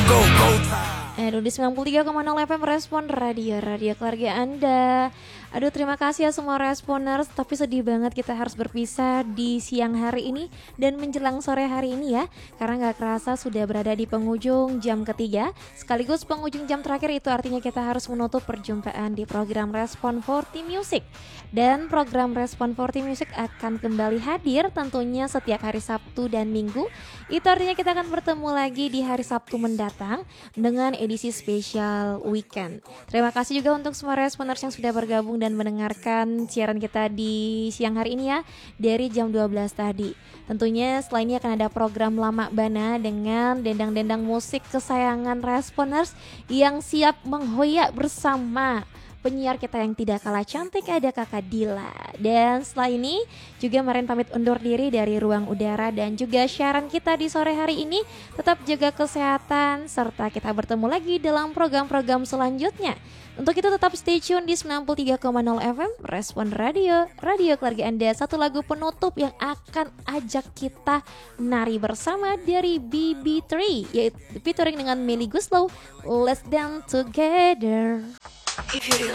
Aduh, di 93,0 FM Respon Radio keluarga Anda. Aduh, terima kasih ya semua responers. Tapi sedih banget kita harus berpisah di siang hari ini dan menjelang sore hari ini ya. Karena gak kerasa sudah berada di penghujung jam ketiga, sekaligus penghujung jam terakhir. Itu artinya kita harus menutup perjumpaan di program Respon 40 Music. Dan program Respon 40 Music akan kembali hadir tentunya setiap hari Sabtu dan Minggu. Itu artinya kita akan bertemu lagi di hari Sabtu mendatang dengan edisi spesial weekend. Terima kasih juga untuk semua responers yang sudah bergabung dan mendengarkan siaran kita di siang hari ini ya, dari jam 12 tadi. Tentunya setelah ini akan ada program Lama Bana dengan dendang-dendang musik kesayangan responers yang siap menghoyak bersama penyiar kita yang tidak kalah cantik, ada Kakak Dila. Dan setelah ini juga Maren pamit undur diri dari Ruang Udara dan juga siaran kita di sore hari ini. Tetap jaga kesehatan serta kita bertemu lagi dalam program-program selanjutnya. Untuk itu tetap stay tune di 93,0 FM Respon Radio keluarga Anda. Satu lagu penutup yang akan ajak kita nari bersama dari BB3, yaitu featuring dengan Melly Guslow, Let's Dance Together.